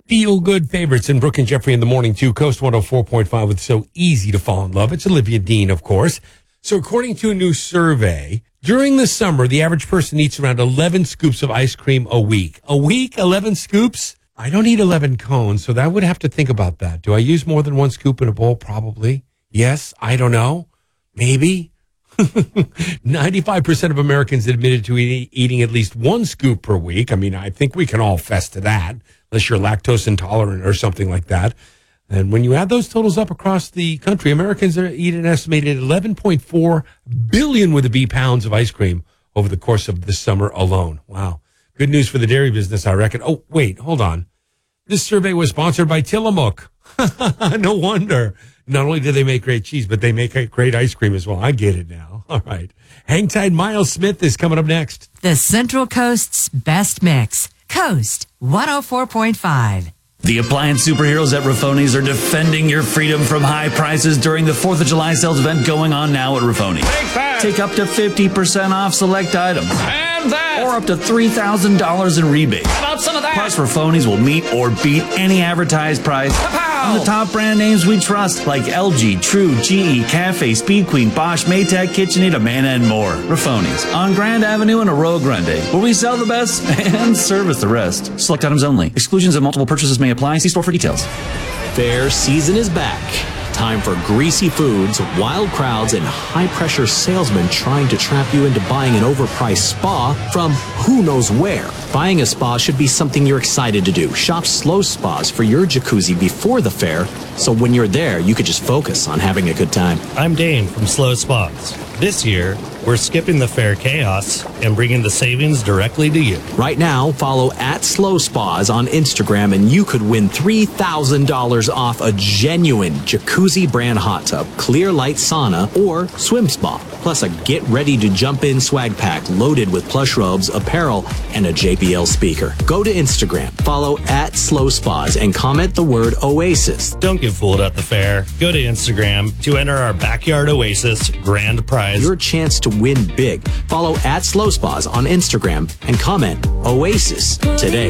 Feel-good favorites in Brooke and Jeffrey in the morning, too. Coast 104.5 with So Easy to Fall in Love. It's Olivia Dean, of course. So according to a new survey, during the summer, the average person eats around 11 scoops of ice cream a week. A week? 11 scoops? I don't eat 11 cones, so I would have to think about that. Do I use more than one scoop in a bowl? Probably. Yes. I don't know. Maybe. 95% of Americans admitted to eating at least one scoop per week. I mean, I think we can all fess to that, unless you're lactose intolerant or something like that. And when you add those totals up across the country, Americans eat an estimated 11.4 billion with a B pounds of ice cream over the course of this summer alone. Wow. Good news for the dairy business, I reckon. Oh, wait, hold on. This survey was sponsored by Tillamook. No wonder. Not only do they make great cheese, but they make great ice cream as well. I get it now. All right. Hang tight. Miles Smith is coming up next. The Central Coast's best mix. Coast 104.5. The appliance superheroes at Raffoni's are defending your freedom from high prices during the 4th of July sales event going on now at Raffoni's. Take up to 50% off select items. And that. Or up to $3,000 in rebates. How about some of that? Plus, Raffoni's will meet or beat any advertised price on the top brand names we trust, like LG, True, GE, Cafe, Speed Queen, Bosch, Maytag, KitchenAid, Amana, and more. Raffoni's on Grand Avenue and Arroyo Grande, where we sell the best and service the rest. Select items only. Exclusions and multiple purchases may apply. See store for details. Fair season is back. Time for greasy foods, wild crowds, and high-pressure salesmen trying to trap you into buying an overpriced spa from who knows where. Buying a spa should be something you're excited to do. Shop Slow Spas for your jacuzzi before the fair, so when you're there, you could just focus on having a good time. I'm Dane from Slow Spas. This year, we're skipping the fair chaos and bringing the savings directly to you. Right now, follow @Slow Spas on Instagram and you could win $3,000 off a genuine jacuzzi brand hot tub, clear light sauna, or swim spa. Plus a get ready to jump in swag pack loaded with plush robes, apparel, and a JBL speaker. Go to Instagram, follow @Slow Spas, and comment the word Oasis. Don't get fooled at the fair. Go to Instagram to enter our Backyard Oasis grand prize. Your chance to win big. Follow @Slow Spas on Instagram and comment Oasis today.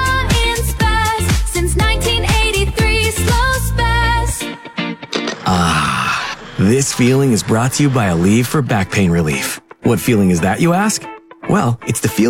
Since 1983, Slow Spas. This feeling is brought to you by Aleve for back pain relief. What feeling is that, you ask? Well, it's the feeling